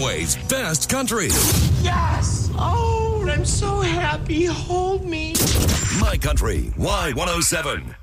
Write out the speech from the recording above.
Rahway's best country. Yes! Oh, I'm so happy. Hold me. My Country Y107.